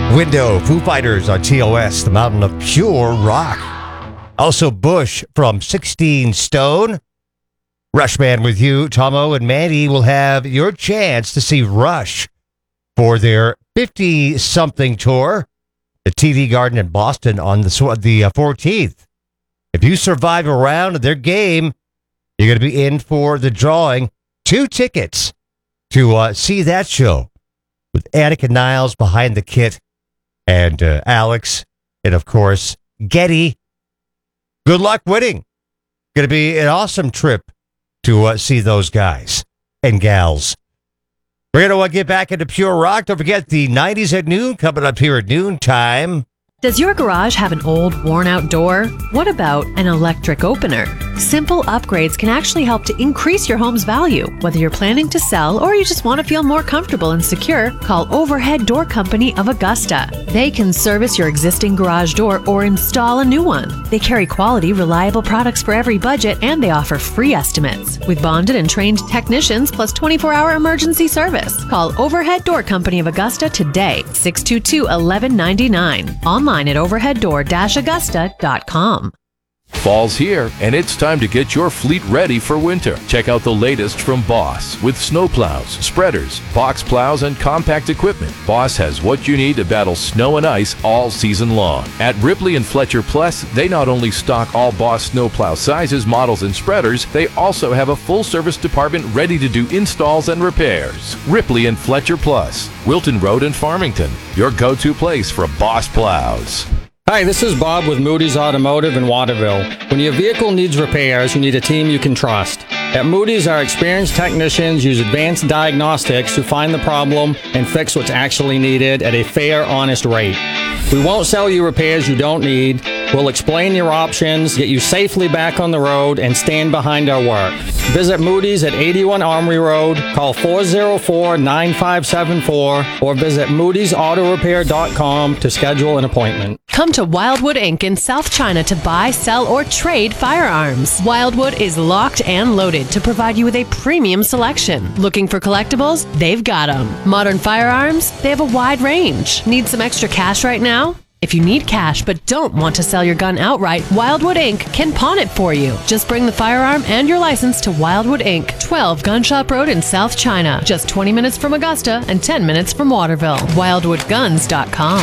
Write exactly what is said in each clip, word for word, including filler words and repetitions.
Window, Foo Fighters on T O S, the mountain of pure rock. Also Bush from sixteen Stone. Rush Band with you. Tomo and Mandy will have your chance to see Rush for their fifty-something tour, the T D Garden in Boston on the, the uh, fourteenth. If you survive a round of their game, you're going to be in for the drawing. Two tickets to uh, see that show with Annika Niles behind the kit and uh, Alex and, of course, Getty. Good luck winning. Going to be an awesome trip to uh, see those guys and gals. We're going to uh, get back into pure rock. Don't forget the nineties at noon coming up here at noontime. Does your garage have an old, worn-out door? What about an electric opener? Simple upgrades can actually help to increase your home's value. Whether you're planning to sell or you just want to feel more comfortable and secure, call Overhead Door Company of Augusta. They can service your existing garage door or install a new one. They carry quality, reliable products for every budget, and they offer free estimates. With bonded and trained technicians plus twenty-four hour emergency service. Call Overhead Door Company of Augusta today, six two two, one one nine nine. Online at overhead door dash augusta dot com. Fall's here, and it's time to get your fleet ready for winter. Check out the latest from Boss with snow plows, spreaders, box plows, and compact equipment. Boss has what you need to battle snow and ice all season long. At Ripley and Fletcher Plus, they not only stock all Boss snowplow sizes, models, and spreaders, they also have a full-service department ready to do installs and repairs. Ripley and Fletcher Plus, Wilton Road in Farmington, your go-to place for Boss plows. Hi, this is Bob with Moody's Automotive in Waterville. When your vehicle needs repairs, you need a team you can trust. At Moody's, our experienced technicians use advanced diagnostics to find the problem and fix what's actually needed at a fair, honest rate. We won't sell you repairs you don't need. We'll explain your options, get you safely back on the road, and stand behind our work. Visit Moody's at eighty-one Armory Road, call four oh four, nine five seven four, or visit moodys auto repair dot com to schedule an appointment. Come to Wildwood Incorporated in South China to buy, sell, or trade firearms. Wildwood is locked and loaded to provide you with a premium selection. Looking for collectibles? They've got them. Modern firearms? They have a wide range. Need some extra cash right now? If you need cash but don't want to sell your gun outright, Wildwood Incorporated can pawn it for you. Just bring the firearm and your license to Wildwood Incorporated, twelve Gunshop Road in South China. Just twenty minutes from Augusta and ten minutes from Waterville. wildwood guns dot com.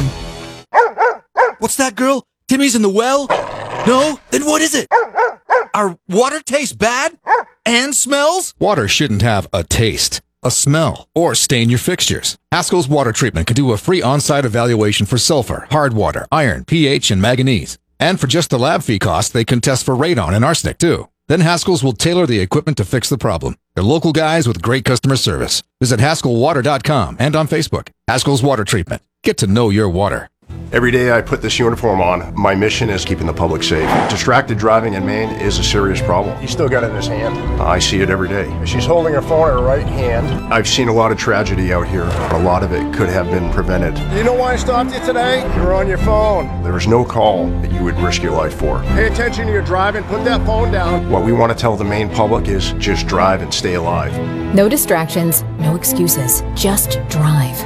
What's that, girl? Timmy's in the well? No? Then what is it? Our water tastes bad? And smells? Water shouldn't have a taste, a smell, or stain your fixtures. Haskell's Water Treatment can do a free on-site evaluation for sulfur, hard water, iron, pH, and manganese. And for just the lab fee cost, they can test for radon and arsenic, too. Then Haskell's will tailor the equipment to fix the problem. They're local guys with great customer service. Visit haskell water dot com and on Facebook. Haskell's Water Treatment. Get to know your water. Every day I put this uniform on, my mission is keeping the public safe. Distracted driving in Maine is a serious problem. He's still got it in his hand. I see it every day. She's holding her phone in her right hand. I've seen a lot of tragedy out here. A lot of it could have been prevented. You know why I stopped you today? You were on your phone. There is no call that you would risk your life for. Pay attention to your driving. Put that phone down. What we want to tell the Maine public is just drive and stay alive. No distractions, no excuses. Just drive.